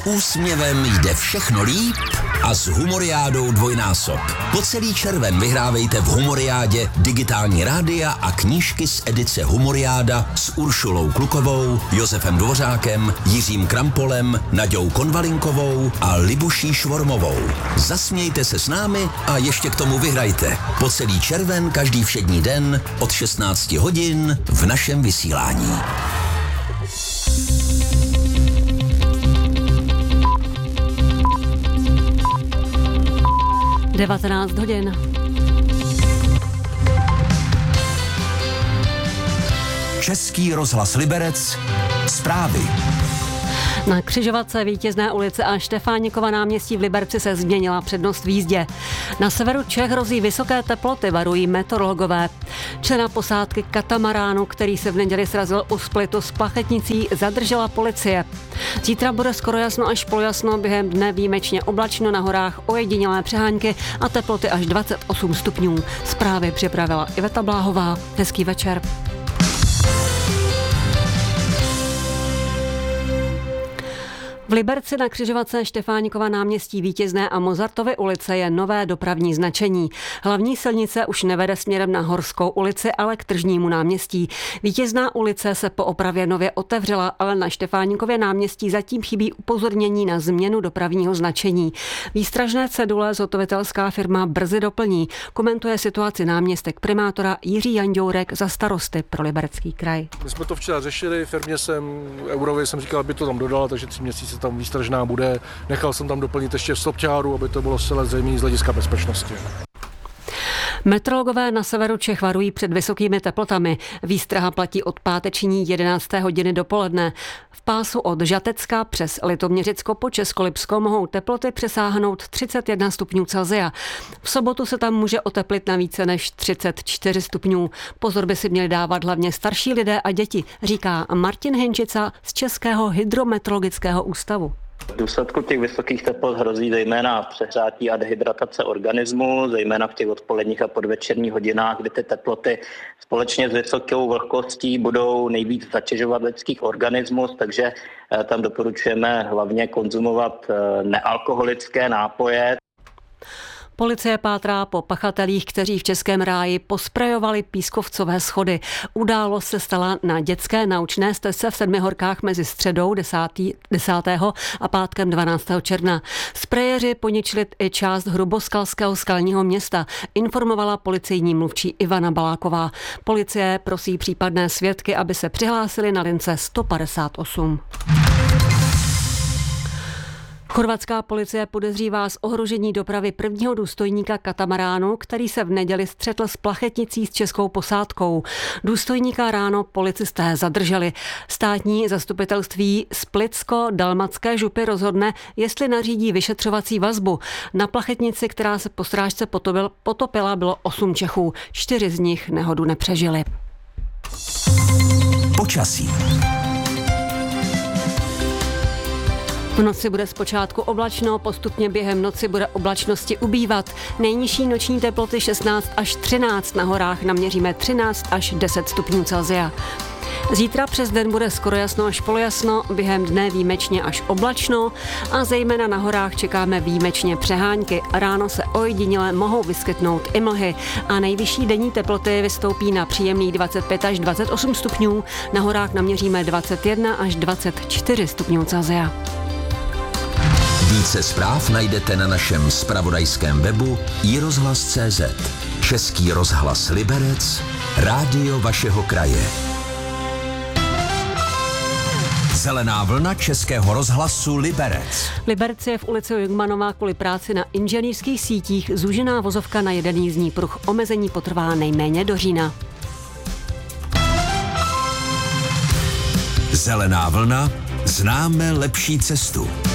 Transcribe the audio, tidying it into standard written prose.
úsměvem jde všechno líp a s Humoriádou dvojnásob. Po celý červen vyhrávejte v Humoriádě digitální rádia a knížky z edice Humoriáda s Uršulou Klukovou, Josefem Dvořákem, Jiřím Krampolem, Naďou Konvalinkovou a Libuší Švormovou. Zasmějte se s námi a ještě k tomu vyhrajte. Po celý červen každý všední den od 16 hodin v našem vysílání. 19 hodin. Český rozhlas Liberec. Zprávy. Na křižovatce Vítězné ulice a Štefánikova náměstí v Liberci se změnila přednost v jízdě. Na severu Čech hrozí vysoké teploty, varují meteorologové. Člena posádky katamaránu, který se v neděli srazil u Splitu s plachetnicí, zadržela policie. Zítra bude skoro jasno až polojasno, během dne výjimečně oblačno, na horách ojedinělé přehánky a teploty až 28 stupňů. Zprávy připravila Iveta Bláhová. Hezký večer. V Liberci na křižovatce Štefánikova náměstí Vítězné a Mozartovy ulice je nové dopravní značení. Hlavní silnice už nevede směrem na Horskou ulici, ale k Tržnímu náměstí. Vítězná ulice se po opravě nově otevřela, ale na Štefánikově náměstí zatím chybí upozornění na změnu dopravního značení. Výstražné cedule zhotovitelská firma brzy doplní. Komentuje situaci náměstek primátora Jiří Janďourek za Starosty pro Liberecký kraj. My jsme to včera řešili, firmě Eurově jsem říkal, aby to tam dodala, takže 3 měsíce tam výstražná bude. Nechal jsem tam doplnit ještě stopčáru, aby to bylo zcela zřejmé z hlediska bezpečnosti. Meteorologové na severu Čech varují před vysokými teplotami. Výstraha platí od páteční 11. hodiny dopoledne. V pásu od Žatecka přes Litoměřicko po Českolipsko mohou teploty přesáhnout 31 stupňů Celsia. V sobotu se tam může oteplit na více než 34 stupňů. Pozor by si měli dávat hlavně starší lidé a děti, říká Martin Hinčica z Českého hydrometeorologického ústavu. V důsledku těch vysokých teplot hrozí zejména přehřátí a dehydratace organismu, zejména v těch odpoledních a podvečerních hodinách, kdy ty teploty společně s vysokou vlhkostí budou nejvíc zatěžovat lidských organismus, takže tam doporučujeme hlavně konzumovat nealkoholické nápoje. Policie pátrá po pachatelích, kteří v Českém ráji posprejovali pískovcové schody. Událost se stala na dětské naučné stezce v Sedmihorkách mezi středou 10. a pátkem 12. června. Sprejeři poničili i část Hruboskalského skalního města, informovala policejní mluvčí Ivana Baláková. Policie prosí případné svědky, aby se přihlásili na lince 158. Chorvatská policie podezřívá z ohrožení dopravy prvního důstojníka katamaránu, který se v neděli střetl s plachetnicí s českou posádkou. Důstojníka ráno policisté zadrželi. Státní zastupitelství Splitsko-dalmatské župy rozhodne, jestli nařídí vyšetřovací vazbu. Na plachetnici, která se po strážce potopila, bylo 8 Čechů. 4 z nich nehodu nepřežili. Počasí. V noci bude zpočátku oblačno, postupně během noci bude oblačnosti ubývat. Nejnižší noční teploty 16 až 13, na horách naměříme 13 až 10 stupňů Celsia. Zítra přes den bude skoro jasno až polojasno, během dne výjimečně až oblačno a zejména na horách čekáme výjimečně přehánky. Ráno se ojediněle mohou vyskytnout i mlhy a nejvyšší denní teploty vystoupí na příjemných 25 až 28 stupňů, na horách naměříme 21 až 24 stupňů Celsia. Více zpráv najdete na našem zpravodajském webu iRozhlas.cz. Český rozhlas Liberec, rádio vašeho kraje. Zelená vlna Českého rozhlasu Liberec. Liberec je v ulici Jungmanova kvůli práci na inženýrských sítích zúžená vozovka na jeden jízdní pruh. Omezení potrvá nejméně do října. Zelená vlna, známe lepší cestu.